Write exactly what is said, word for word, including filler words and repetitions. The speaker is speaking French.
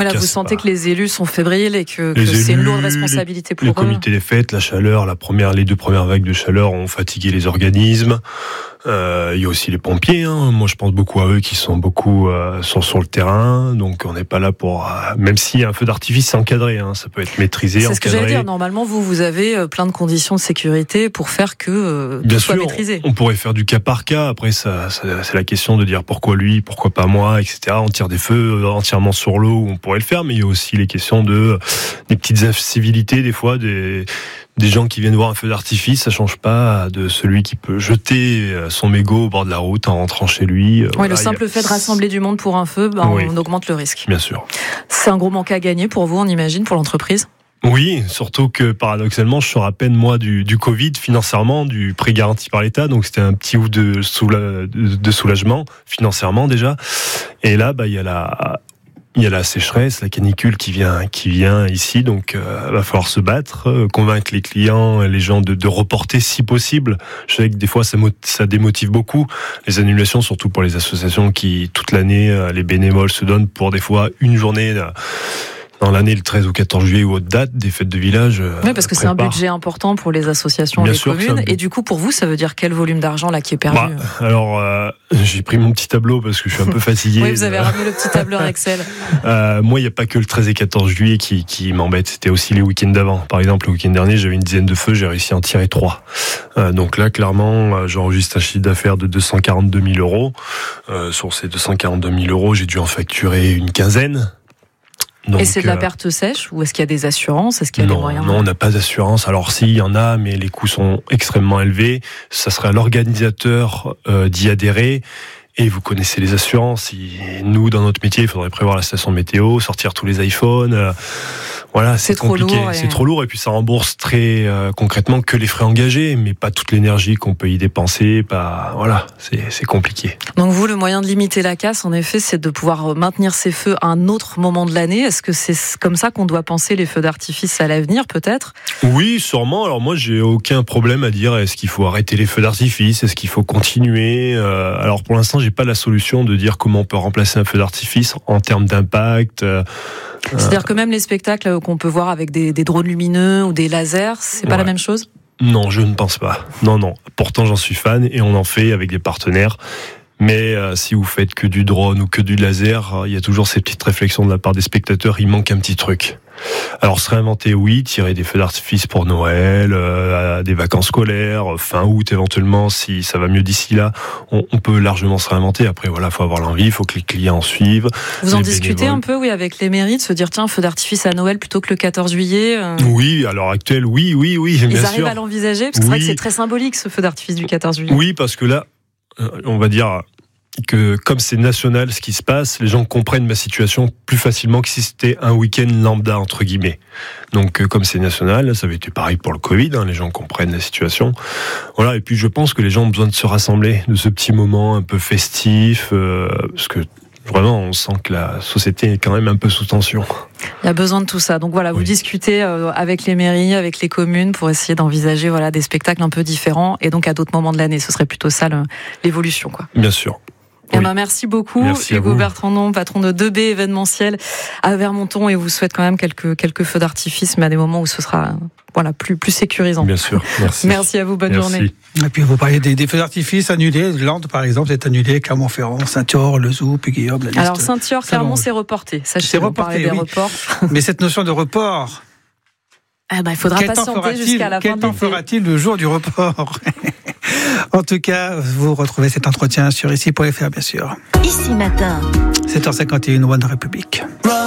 là, vous sentez pas. Que les élus sont fébriles et que, que élus, c'est une lourde responsabilité pour les eux. Le comité des fêtes, la chaleur, la première, les deux premières vagues de chaleur ont fatigué les organismes. Euh, il y a aussi les pompiers. Hein. Moi, je pense beaucoup à eux qui sont beaucoup euh, sont sur le terrain. Donc, on n'est pas là pour. Euh, même si un feu d'artifice c'est encadré, hein, ça peut être maîtrisé. C'est encadré. Ce que j'allais dire. Normalement, vous vous avez plein de conditions de sécurité pour faire que euh, tout Bien soit sûr, maîtrisé. On pourrait faire du cas par cas. Après, ça, ça, c'est la question de dire pourquoi lui, pourquoi pas moi, et cetera. On tire des feux entièrement sur l'eau, on pourrait le faire. Mais il y a aussi les questions de des petites incivilités des fois des Des gens qui viennent voir un feu d'artifice, ça change pas de celui qui peut jeter son mégot au bord de la route en rentrant chez lui. Oui, voilà, le simple a... fait de rassembler du monde pour un feu, ben, oui. on augmente le risque. Bien sûr. C'est un gros manque à gagner pour vous, on imagine, pour l'entreprise ? Oui, surtout que paradoxalement, je sors à peine moi du, du Covid financièrement, du prêt garanti par l'État, donc c'était un petit ouf de, soula... de soulagement financièrement déjà. Et là, bah il y a la Il y a la sécheresse, la canicule qui vient, qui vient ici, donc euh, va falloir se battre, euh, convaincre les clients, les gens de, de reporter si possible. Je sais que des fois ça, ça démotive beaucoup les annulations, surtout pour les associations qui toute l'année euh, les bénévoles se donnent pour des fois une journée. Euh, dans l'année, le treize ou quatorze juillet ou autre date, des fêtes de village. Oui, parce que c'est un budget important pour les associations, Bien les sûr, communes. Et du coup, pour vous, ça veut dire quel volume d'argent là qui est perdu ? Bah, alors, euh, j'ai pris mon petit tableau parce que je suis un peu fatigué. Oui, vous avez ramené le petit tableur Excel. euh, moi, il n'y a pas que le treize et quatorze juillet qui, qui m'embête. C'était aussi les week-ends d'avant. Par exemple, le week-end dernier, j'avais une dizaine de feux, j'ai réussi à en tirer trois. Euh, donc là, clairement, j'enregistre un chiffre d'affaires de deux cent quarante-deux mille euros. Euh, sur ces deux cent quarante-deux mille euros, j'ai dû en facturer une quinzaine. Donc, et c'est de la perte sèche ou est-ce qu'il y a des assurances ? Est-ce qu'il y a non, des moyens ? Non, on n'a pas d'assurance. Alors si, il y en a, mais les coûts sont extrêmement élevés. Ça serait à l'organisateur euh, d'y adhérer. Et vous connaissez les assurances. Nous, dans notre métier, il faudrait prévoir la station météo, sortir tous les iPhones. Euh, voilà, c'est, c'est compliqué. Trop lourd et... C'est trop lourd. Et puis ça rembourse très euh, concrètement que les frais engagés, mais pas toute l'énergie qu'on peut y dépenser. Pas, voilà, c'est, c'est compliqué. Donc vous, le moyen de limiter la casse, en effet, c'est de pouvoir maintenir ces feux à un autre moment de l'année. Est-ce que c'est comme ça qu'on doit penser les feux d'artifice à l'avenir, peut-être ? Oui, sûrement. Alors moi, j'ai aucun problème à dire est-ce qu'il faut arrêter les feux d'artifice, est-ce qu'il faut continuer. euh, Alors pour l'instant, j'ai pas la solution de dire comment on peut remplacer un feu d'artifice en termes d'impact. Euh, C'est-à-dire que même les spectacles qu'on peut voir avec des, des drones lumineux ou des lasers, c'est pas ouais. la même chose ? Non, je ne pense pas. Non, non. Pourtant, j'en suis fan et on en fait avec des partenaires. Mais euh, si vous faites que du drone ou que du laser, il y a toujours ces petites réflexions de la part des spectateurs. Il manque un petit truc. Alors se réinventer, oui, tirer des feux d'artifice pour Noël, euh, des vacances scolaires, fin août éventuellement, si ça va mieux d'ici là, on, on peut largement se réinventer. Après voilà, faut avoir l'envie, il faut que les clients suivent. Vous en discutez bénévoles. Un peu, oui, avec les mairies, de se dire tiens, feu d'artifice à Noël plutôt que le quatorze juillet. Euh... Oui, à l'heure actuelle, oui, oui, oui. Ils bien arrivent sûr. à l'envisager parce que oui. C'est vrai que c'est très symbolique ce feu d'artifice du quatorze juillet. Oui, parce que là, on va dire que comme c'est national ce qui se passe, les gens comprennent ma situation plus facilement que si c'était un week-end lambda entre guillemets. Donc comme c'est national, ça avait été pareil pour le Covid, hein, les gens comprennent la situation. Voilà, et puis je pense que les gens ont besoin de se rassembler, de ce petit moment un peu festif, euh, parce que vraiment on sent que la société est quand même un peu sous tension. Il y a besoin de tout ça. Donc voilà, vous oui. discutez avec les mairies, avec les communes pour essayer d'envisager voilà des spectacles un peu différents et donc à d'autres moments de l'année. Ce serait plutôt ça le, l'évolution, quoi. Bien sûr. Eh ben, merci beaucoup, merci Hugo Bertrandon, patron de deux B événementiel à Vermonton, et vous souhaite quand même quelques, quelques feux d'artifice, mais à des moments où ce sera, voilà, plus, plus sécurisant. Bien sûr, merci. Merci à vous, bonne merci. journée. Et puis vous parlez des, des feux d'artifice annulés. Landes, par exemple, est annulé, Clermont-Ferrand, Saint-Yor, Le Zoux, Guillaume, la liste. Alors Saint-Yor, Clermont, c'est reporté. Ça, c'est reporté, des oui. reports. Mais cette notion de report. Ah ben, il faudra quel patienter jusqu'à la quel fin de temps fera-t-il le jour du report? En tout cas, vous retrouvez cet entretien sur ici point f r, bien sûr. Ici Matin. sept heures cinquante et une, One République.